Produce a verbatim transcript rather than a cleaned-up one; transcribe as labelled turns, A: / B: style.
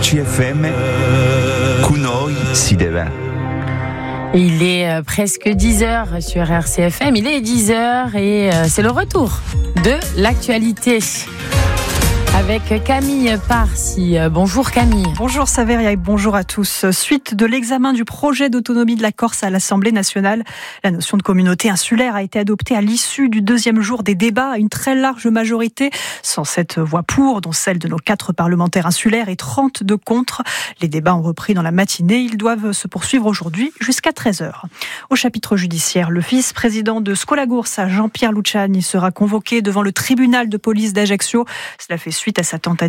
A: C F M, con noi si deve.
B: Il est presque dix heures sur R C F M, il est dix heures et c'est le retour de l'actualité. Avec Camille Parsi. Bonjour Camille.
C: Bonjour Saveria et bonjour à tous. Suite de l'examen du projet d'autonomie de la Corse à l'Assemblée nationale, la notion de communauté insulaire a été adoptée à l'issue du deuxième jour des débats à une très large majorité, cent sept voix pour, dont celle de nos quatre parlementaires insulaires et trente de contre. Les débats ont repris dans la matinée. Ils doivent se poursuivre aujourd'hui jusqu'à treize heures. Au chapitre judiciaire, le vice-président de Scolagoursa, Jean-Pierre Luciani, sera convoqué devant le tribunal de police d'Ajaccio. Cela fait suite à sa tentative